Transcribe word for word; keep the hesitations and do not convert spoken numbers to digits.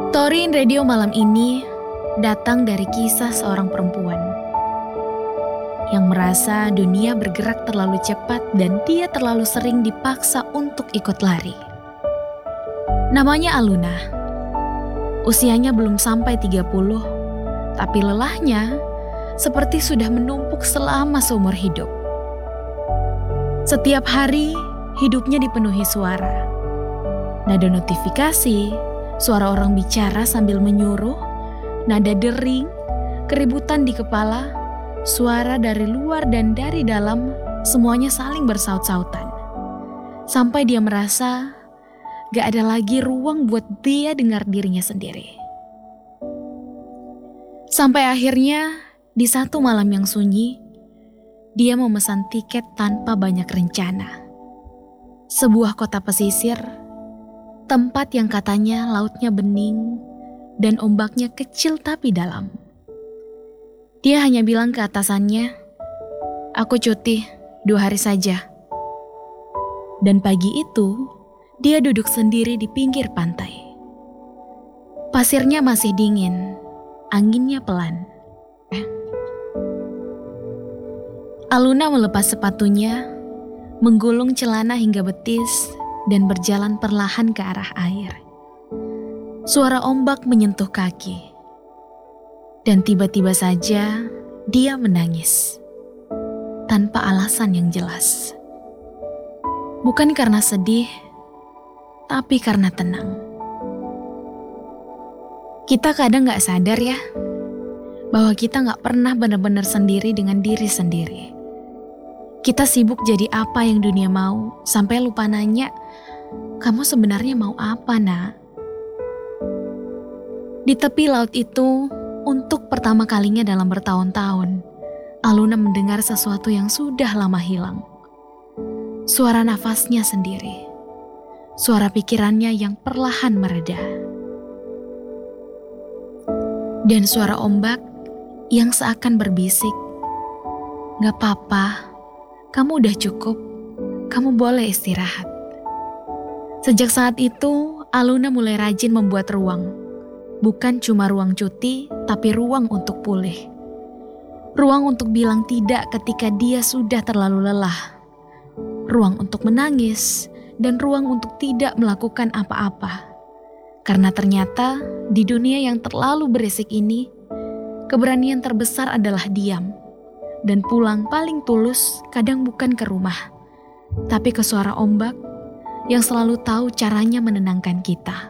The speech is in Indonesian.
Story in Radio malam ini datang dari kisah seorang perempuan yang merasa dunia bergerak terlalu cepat dan dia terlalu sering dipaksa untuk ikut lari. Namanya Aluna. Usianya belum sampai tiga puluh, tapi lelahnya seperti sudah menumpuk selama seumur hidup. Setiap hari hidupnya dipenuhi suara. Nada notifikasi, suara orang bicara sambil menyuruh, nada dering, keributan di kepala, suara dari luar dan dari dalam, semuanya saling bersaut-sautan. Sampai dia merasa gak ada lagi ruang buat dia dengar dirinya sendiri. Sampai akhirnya di satu malam yang sunyi, dia memesan tiket tanpa banyak rencana. Sebuah kota pesisir, tempat yang katanya lautnya bening dan ombaknya kecil tapi dalam. Dia hanya bilang ke atasannya, "Aku cuti dua hari saja." Dan pagi itu, dia duduk sendiri di pinggir pantai. Pasirnya masih dingin, anginnya pelan. Aluna melepas sepatunya, menggulung celana hingga betis, dan berjalan perlahan ke arah air. Suara ombak menyentuh kaki. Dan tiba-tiba saja dia menangis. Tanpa alasan yang jelas. Bukan karena sedih, tapi karena tenang. Kita kadang gak sadar ya, bahwa kita gak pernah benar-benar sendiri dengan diri sendiri. Kita sibuk jadi apa yang dunia mau, sampai lupa nanya, "Kamu sebenarnya mau apa, nak?" Di tepi laut itu, untuk pertama kalinya dalam bertahun-tahun, Aluna mendengar sesuatu yang sudah lama hilang. Suara nafasnya sendiri. Suara pikirannya yang perlahan mereda. Dan suara ombak yang seakan berbisik, "Gak apa-apa, kamu udah cukup, kamu boleh istirahat." Sejak saat itu, Aluna mulai rajin membuat ruang. Bukan cuma ruang cuti, tapi ruang untuk pulih. Ruang untuk bilang tidak ketika dia sudah terlalu lelah. Ruang untuk menangis, dan ruang untuk tidak melakukan apa-apa. Karena ternyata di dunia yang terlalu berisik ini, keberanian terbesar adalah diam. Dan pulang paling tulus kadang bukan ke rumah, tapi ke suara ombak yang selalu tahu caranya menenangkan kita.